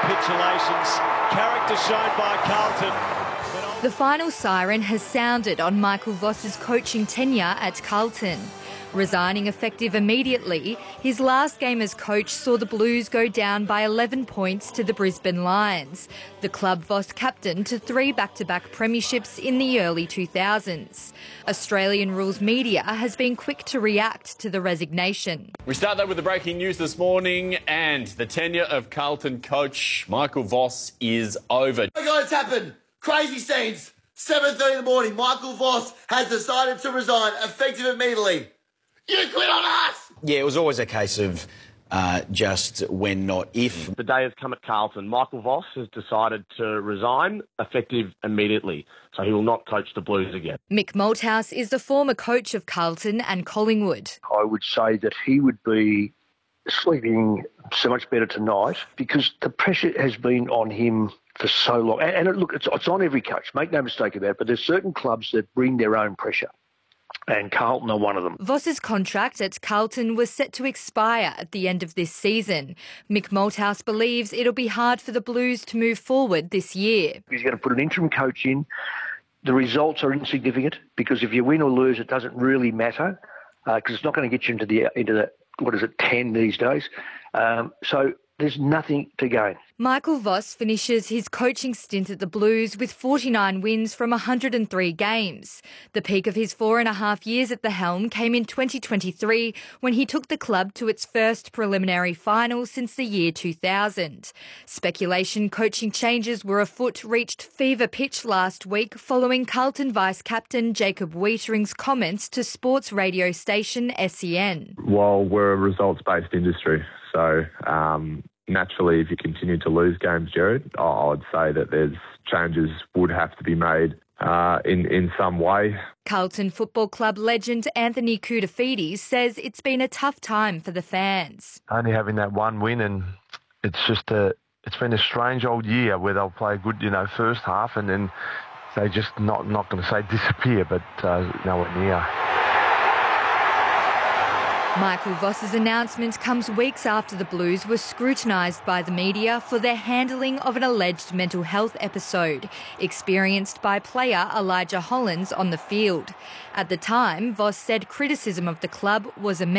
capitulations. Character shown by Carlton. The final siren has sounded on Michael Voss's coaching tenure at Carlton. Resigning effective immediately, his last game as coach saw the Blues go down by 11 points to the Brisbane Lions. The club Voss captained to 3 back-to-back premierships in the early 2000s. Australian rules media has been quick to react to the resignation. We start that with the breaking news this morning, and the tenure of Carlton coach Michael Voss is over. Oh my God, it's happened. Crazy scenes. 7:30 in the morning, Michael Voss has decided to resign, effective immediately. You quit on us! Yeah, it was always a case of just when, not if. The day has come at Carlton. Michael Voss has decided to resign, effective immediately, so he will not coach the Blues again. Mick Malthouse is the former coach of Carlton and Collingwood. I would say that he would be sleeping so much better tonight because the pressure has been on him for so long. And look, it's on every coach, make no mistake about it, but there's certain clubs that bring their own pressure. And Carlton are one of them. Voss's contract at Carlton was set to expire at the end of this season. Mick Malthouse believes it'll be hard for the Blues to move forward this year. He's going to put an interim coach in. The results are insignificant because if you win or lose, it doesn't really matter because it's not going to get you into the 10 these days. So there's nothing to gain. Michael Voss finishes his coaching stint at the Blues with 49 wins from 103 games. The peak of his 4.5 years at the helm came in 2023 when he took the club to its first preliminary final since the year 2000. Speculation coaching changes were afoot reached fever pitch last week following Carlton vice-captain Jacob Weitering's comments to sports radio station SEN. Well, we're a results-based industry, so naturally, if you continue to lose games, Jared, I would say that there's changes would have to be made in some way. Carlton Football Club legend Anthony Koutoufides says it's been a tough time for the fans. Only having that one win, and it's been a strange old year where they'll play a good, first half, and then they just not going to say disappear, but nowhere near. Michael Voss's announcement comes weeks after the Blues were scrutinised by the media for their handling of an alleged mental health episode experienced by player Elijah Hollins on the field. At the time, Voss said criticism of the club was immense.